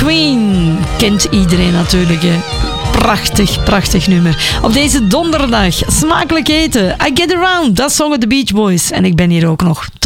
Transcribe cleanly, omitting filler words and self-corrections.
Queen kent iedereen natuurlijk, hè. Prachtig, prachtig nummer. Op deze donderdag, smakelijk eten. I Get Around, dat zongen de Beach Boys. En ik ben hier ook nog.